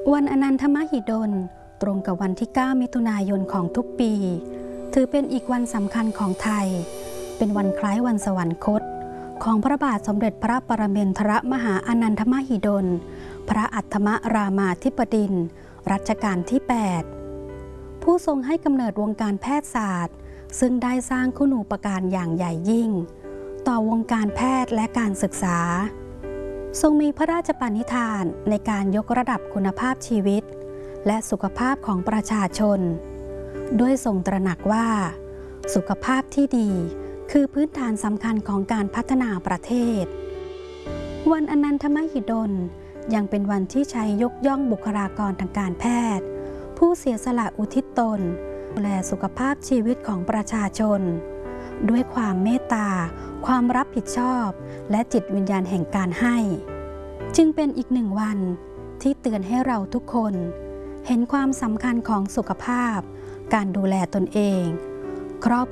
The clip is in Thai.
วันอนันทมหิดลตรงกับวันที่ 9 มิถุนายนของทุกปีถือเป็นอีกวันสำคัญของไทยเป็นวันคล้ายวันสวรรคตของพระบาทสมเด็จพระปรมินทรมหาอนันทมหิดลพระอัฏฐมรามาธิบดินทร์รัชกาลที่ 8 ผู้ทรงให้กำเนิดวงการแพทยศาสตร์ซึ่งได้สร้างคุณูปการอย่างใหญ่ยิ่งต่อวงการแพทย์และการศึกษาทรงมีพระราชปณิธานในการยกระดับคุณภาพชีวิตและสุขภาพของประชาชนด้วยทรงตระหนักว่าสุขภาพที่ดีคือพื้นฐานสำคัญของการพัฒนาประเทศวันอนันทมหิดลยังเป็นวันที่ใช้ยกย่องบุคลากรทางการแพทย์ผู้เสียสละอุทิศตนดูแลสุขภาพชีวิตของประชาชนด้วยความเมตตาความรับผิดชอบและจิตวิญญาณแห่งการให้จึงเป็นอีกหนึ่งวันที่เตือนให้เราทุกคนเห็นความสำคัญของสุขภาพการดูแลตนเองครอบ